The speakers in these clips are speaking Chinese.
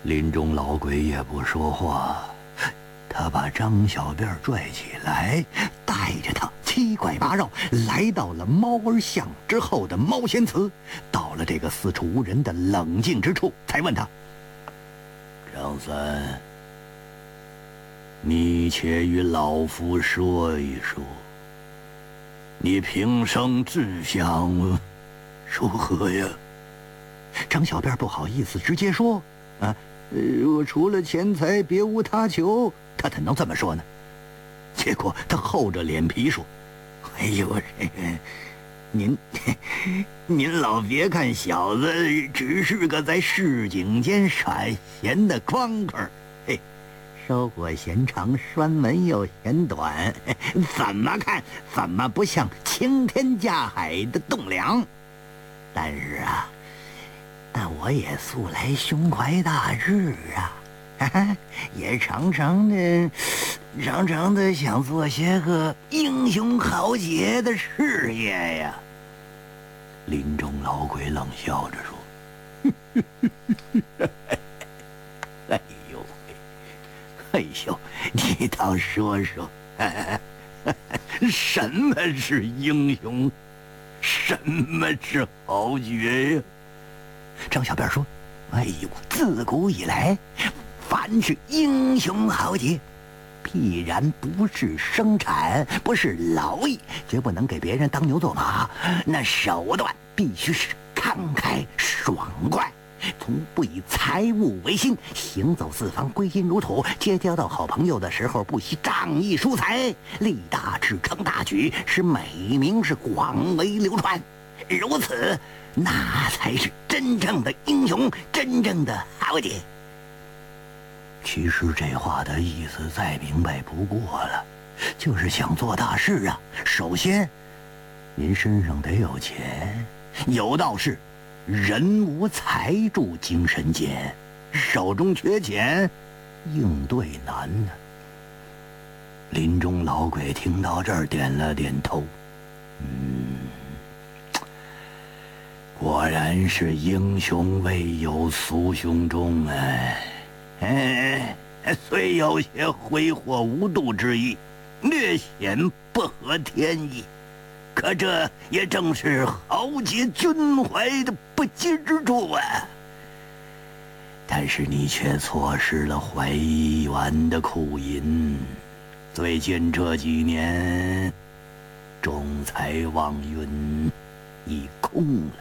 林中老鬼也不说话，他把张小辫拽起来，带着他七拐八绕来到了猫儿巷之后的猫仙祠。到了这个四处无人的冷静之处，才问他：张三，你且与老夫说一说，你平生志向如何呀？张小辫不好意思直接说：我除了钱财别无他求。他怎能这么说呢？结果他厚着脸皮说：哎呦，您老别看小子只是个在市井间闪闲的光棍，嘿，收获嫌长，拴门又嫌短，怎么看怎么不像青天架海的栋梁。但是啊，我也素来胸怀大志啊，也常常的想做些个英雄豪杰的事业呀。林中老鬼冷笑着说：哎呦，你倒说说，什么是英雄，什么是豪杰呀？张小辫说：哎呦，自古以来，凡是英雄豪杰，必然不是生产，不是劳役，绝不能给别人当牛做马。那手段必须是慷慨爽快，从不以财物为心，行走四方归心如土，结交到好朋友的时候不惜仗义疏财，立大志成大举，使美名是广为流传。如此，那才是真正的英雄，真正的豪杰。其实这话的意思再明白不过了，就是想做大事啊，首先您身上得有钱。有道是人无财助精神坚，手中缺钱应对难呢。林中老鬼听到这儿点了点头，果然是英雄未有俗雄中虽有些挥霍无度之意，略显不合天意，可这也正是豪杰军怀的不羁之处啊。但是你却错失了怀一元的苦银，最近这几年中财旺运已空了，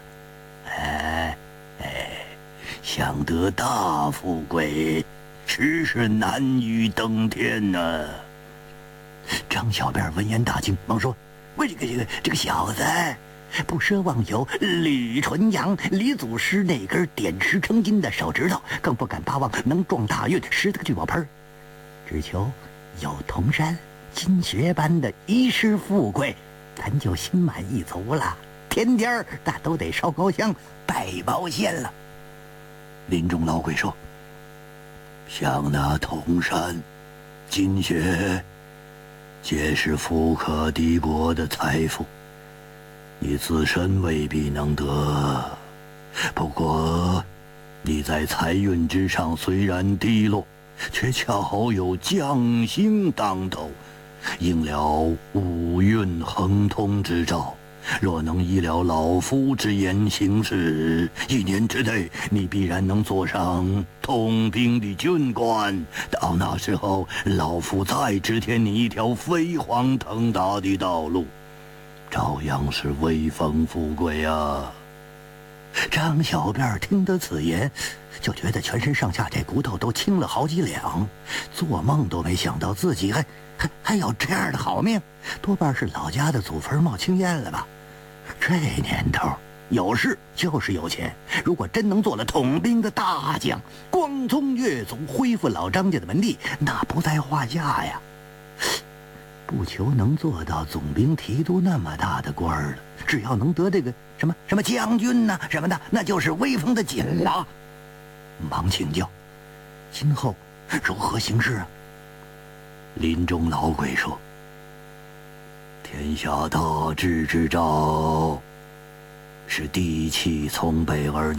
想得大富贵，实是难于登天呐。张小辫闻言大惊，忙说：喂，这个小子，不奢望有吕纯阳、李祖师那根点石成金的手指头，更不敢巴望能撞大运拾得个聚宝盆，只求有铜山金学般的一世富贵，咱就心满意足了，天天那都得烧高香拜包仙了。林中老鬼说：像那铜山金学皆是富可敌国的财富，你自身未必能得，不过你在财运之上虽然低落，却恰好有将星当头，应了五运亨通之兆。若能依了老夫之言行事，1年之内你必然能坐上统兵的军官。到那时候，老夫再指点你一条飞黄腾达的道路，照样是威风富贵啊。张小辫听得此言，就觉得全身上下这骨头都轻了好几两，做梦都没想到自己还有这样的好命，多半是老家的祖坟冒青烟了吧。这年头有事就是有钱，如果真能做了统兵的大将，光宗越祖，恢复老张家的门第，那不在话下呀。不求能做到总兵提督那么大的官了，只要能得这个什么将军呐什么的，那就是威风的紧了。忙请教，今后如何行事啊？林中老鬼说：天下大治之兆，是地气从北而